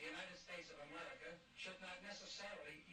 the United States of America should not necessarily